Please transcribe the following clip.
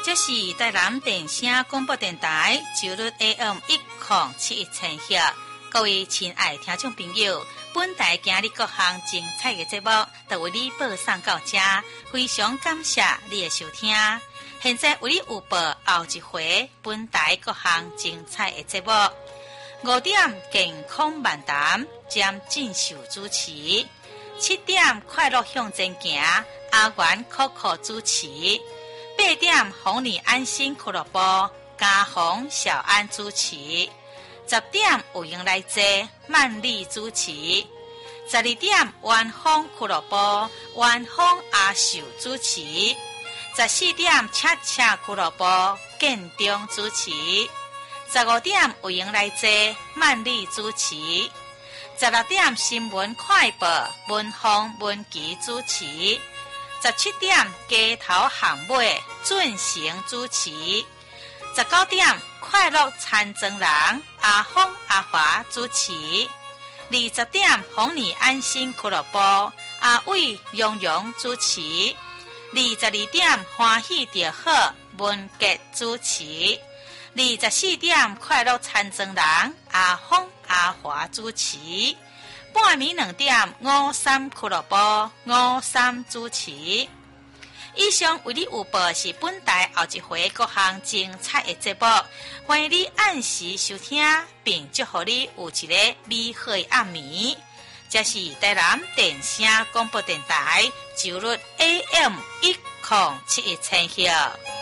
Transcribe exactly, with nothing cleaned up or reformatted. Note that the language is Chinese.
这是台南电声广播电台九律 A M 一零七一千赫，各位亲爱听众朋友，本台今日各项精彩的节目都为你播送到这，非常感谢你的收听。现在为你有播后一回本台各项精彩的节目。五点健康漫谈，将进修主持；七点快乐向前行，阿元 Coco 主持；八点红你安心俱乐部，嘉宏小安主持；十点有闲来坐，曼丽主持；十二点晚风俱乐部，晚风阿秀主持；十四点恰恰俱乐部，建中主持；十五点有闲来坐，曼丽主持；十六点新闻快报，文峰文琪主持；十七点街头巷尾，准成主持；十九點快樂餐裝人阿峰阿華主持；二十點紅你安心俱樂部阿偉蓉蓉主持；二十二點歡喜就好文傑主持；二十四點快樂餐裝人阿峰阿華主持；半暝兩點五三俱樂部五三主持。以上为你有播是本台后一回各项精彩的节目，欢迎你按时收听，并祝福你有一个美好的暗暝。这是台南电声广播电台九律 A M 一零七一千赫。